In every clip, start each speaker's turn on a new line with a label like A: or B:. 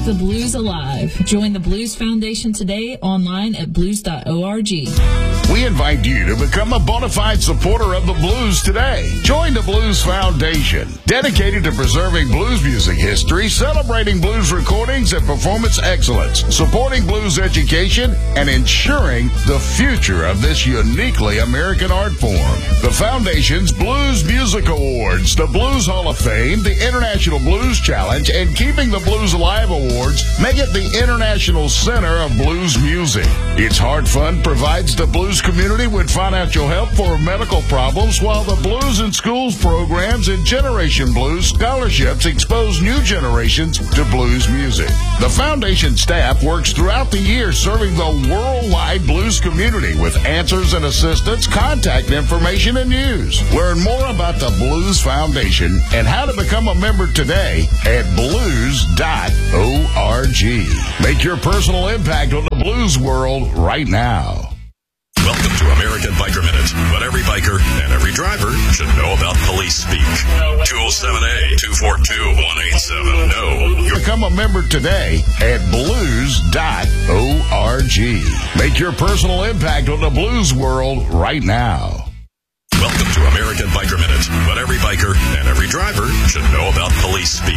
A: keep the blues alive. Join the Blues Foundation today online at blues.org.
B: We invite you to become a bona fide supporter of the blues today. Join the Blues Foundation, dedicated to preserving blues music history, celebrating blues recordings and performance excellence, supporting blues education, and ensuring the future of this uniquely American art form. The Foundation's Blues Music Awards, the Blues Hall of Fame, the International Blues Challenge, and Keeping the Blues Alive Awards make it the International Center of Blues Music. Its Heart Fund provides the blues community with financial help for medical problems, while the Blues in Schools programs and Generation Blues scholarships expose new generations to blues music. The Foundation staff works throughout the year serving the worldwide blues community with answers and assistance, contact information, and news. Learn more about the Blues Foundation and how to become a member today at blues.org. Make your personal impact on the blues world right now.
C: Welcome to American Biker Minute. What every biker and every driver should know about police speak. 207A-242-187. No.
B: Become a member today at blues.org. Make your personal impact on the blues world right now.
C: Welcome to American Biker Minute. What every biker and every driver should know about police speak.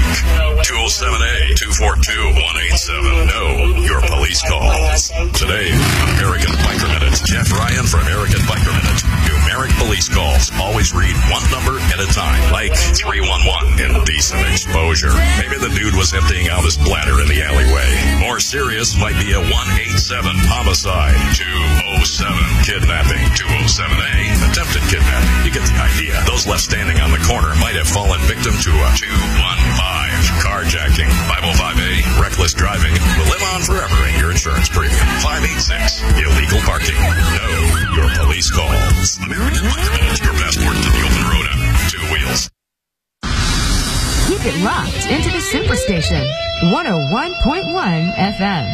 C: 207A-242-187. No. Your police calls. Today, American Biker Minute. Jeff Ryan for American Biker Minute. Numeric police calls. Always read one number at a time. Like 311. Indecent exposure. Maybe the dude was emptying out his bladder in the alleyway. More serious might be a 187 homicide. 207 kidnapping. 207A attempted kidnapping. You get the idea. Those left standing on the corner might have fallen victim to a 215 carjacking. 505A, reckless driving, will live on forever in your insurance premium. 586, illegal parking. No, your police calls. American Biker Minute, your passport to the open road on two wheels.
D: Keep it locked into the Superstation, 101.1 FM.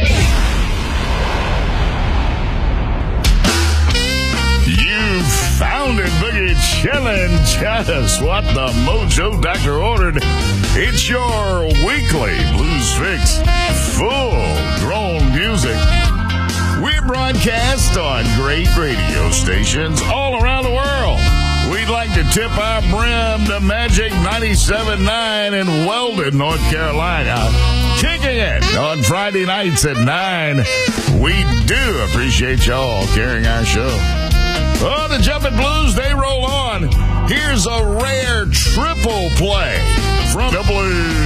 B: You found it, Boogie Chillin'. Just what the Mojo Doctor ordered. It's your weekly Blues Fix. Full-grown music. We broadcast on great radio stations all around the world. We'd like to tip our brim to Magic 97.9 in Weldon, North Carolina. Kicking it on Friday nights at 9. We do appreciate y'all carrying our show. Oh, the Jumpin' Blues, they roll on. Here's a rare triple play from the Blues.